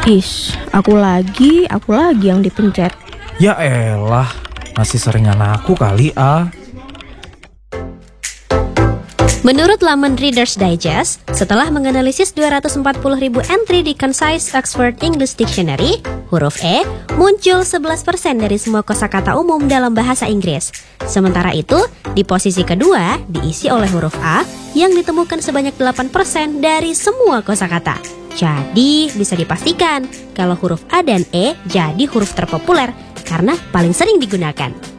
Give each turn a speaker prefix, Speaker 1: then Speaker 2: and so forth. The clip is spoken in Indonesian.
Speaker 1: Aku lagi yang dipencet.
Speaker 2: Ya elah, masih seringan aku kali
Speaker 3: Menurut laman Reader's Digest, setelah menganalisis 240.000 entry di Concise Oxford English Dictionary, huruf E muncul 11% dari semua kosakata umum dalam bahasa Inggris. Sementara itu, di posisi kedua diisi oleh huruf A yang ditemukan sebanyak 8% dari semua kosakata. Jadi, bisa dipastikan kalau huruf A dan E jadi huruf terpopuler karena paling sering digunakan.